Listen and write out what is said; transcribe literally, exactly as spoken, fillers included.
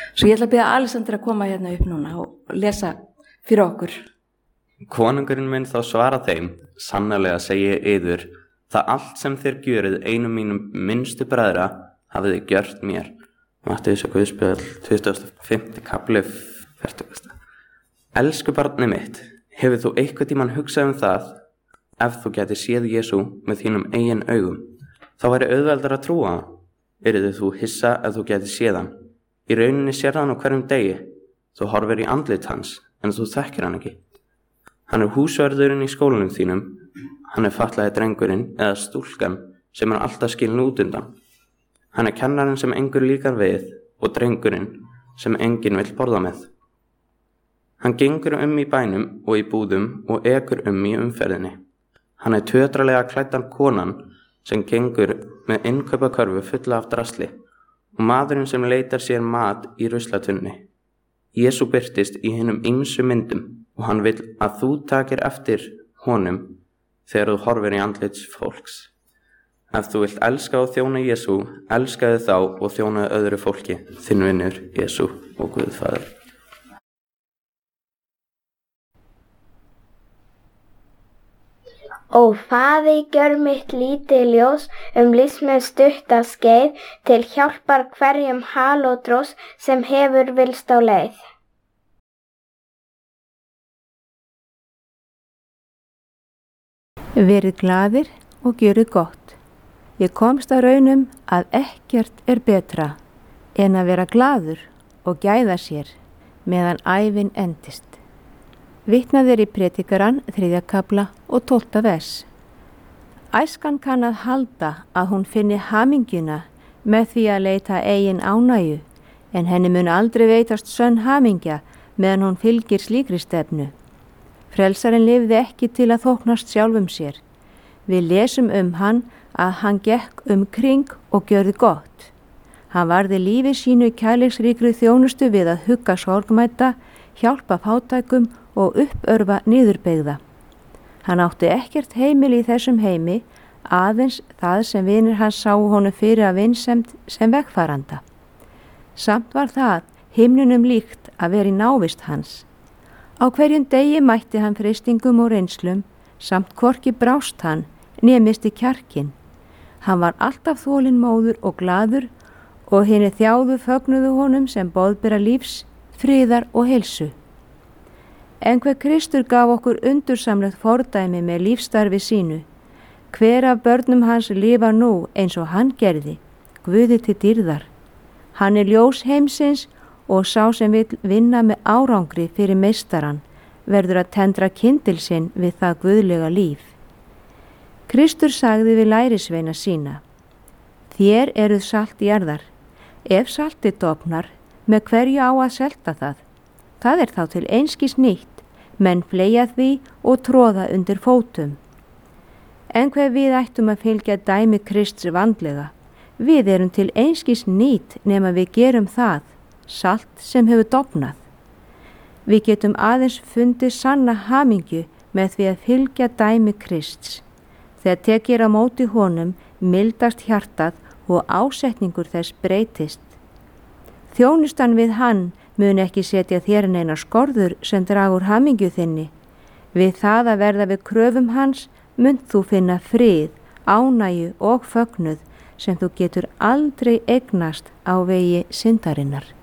Svo ég ætla að biðja Alexander að koma hérna upp núna og lesa fyrir okkur. Konungurinn mun þá svara þeim, sannarlega segi ég yður, það allt sem þér gjörið einum mínum minnstu bræðra hafið þið gjört mér. Matteus og Guðspjall, tuttugasta og fimmta kafli, fertugasta. Elsku barnið mitt, hefur þú eitthvað tímann hugsað um það, ef þú gæti séð Jesú með þínum eigin augum, þá væri auðveldara að trúa hann. Yrði þú hissa ef þú gæti séð hann. Í rauninni sér hann á hverjum degi. Þú horfir í andlit hans, en þú þekkir hann ekki. Hann er húsvörðurinn í skólanum þínum. Hann er fatlaði drengurinn eða stúlkan sem er alltaf skilin út undan. Hann er kennarinn sem engur líkar við og drengurinn sem enginn vill borða með. Hann gengur um í bænum og í búðum og ekur um í umferðinni. Hann er tötralega klæddan konan sem gengur með innkaupakörfu fulla af drasli og maðurinn sem leitar sér mat í ruslatunni. Jesú birtist í hinum ýmsu myndum og hann vill að þú takir eftir honum þegar þú horfir í andlits fólks. Ef þú vilt elska og þjóna Jesú, elskaðu þá og þjónaðu öðru fólki, þinn vinur Jesú og Guðfaðir. Ó Faðir, gjör mitt lítið ljós um lífsins stutta skeið til hjálpar hverjum halódrós sem hefur villst á leið. Verið glaðir og gjörið gott. Ég komst að raunum að ekkert er betra en að vera glaður og gæða sér meðan ævin endist. Vitnað er í Predikarann, þriðja kafla og tólfta vers. Æskan kann að halda að hún finni hamingjuna með því að leita eigin ánægju, en henni mun aldrei veitast sönn hamingja meðan hún fylgir slíkri stefnu. Frelsarinn lifði ekki til að þóknast sjálfum sér. Við lesum um hann að hann gekk um kring og gjörði gott. Hann varði lífi sínu kærleiksríkri þjónustu við að hugga sorgmæta, hjálpa fátækum og uppörva niðurbeygða. Hann átti ekkert heimil í þessum heimi, aðeins það sem vinir hans sáu honum fyrir að vinsemd sem vegfaranda. Samt var það himnunum líkt að vera í návist hans. Á hverjum degi mætti hann freistingum og reynslum, samt hvorki brást hann, né misti kjarkinn. Hann var alltaf þolinmóður og glaður og hinni þjáðu fögnuðu honum sem boðbera lífs, friðar og heilsu. En hver Kristur gaf okkur undursamlegt fordæmi með lífstarfi sínu. Hver af börnum hans lifa nú eins og hann gerði, Guði til dýrðar. Hann er ljós heimsins og sá sem vill vinna með árangri fyrir meistaran, verður að tendra kyndil sinn við það guðlega líf. Kristur sagði við lærisveina sína, þér eruð salt jarðar. Ef saltið dofnar, með hverju á að selta það? Það er þá til einskis nýtt, menn fleygja því og tróða undir fótum. En hver við ættum að fylgja dæmi Krists vandlega? Við erum til einskis nýtt nema við gerum það, salt sem hefur dofnað. Við getum aðeins fundið sanna hamingju með því að fylgja dæmi Krists. Þegar tekir á móti honum, mildast hjartað og ásetningur þess breytist. Þjónustan við hann mun ekki setja þér neina skorður sem dragur hamingju þinni. Við það að verða við kröfum hans munt þú finna frið, ánægju og fögnuð sem þú getur aldrei eignast á vegi syndarinnar.